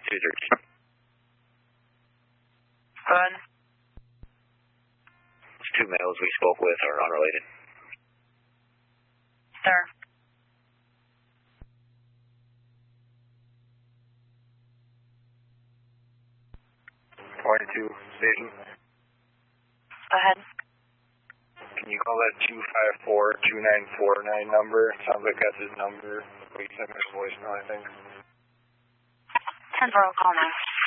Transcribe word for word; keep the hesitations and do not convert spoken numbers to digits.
two thirteen. Go ahead. Those two males we spoke with are unrelated. Sir. twenty-two station. Go ahead. Can you call that two five four two nine four nine number? Sounds like that's his number. We sent him a voicemail, I think. ten four, call now.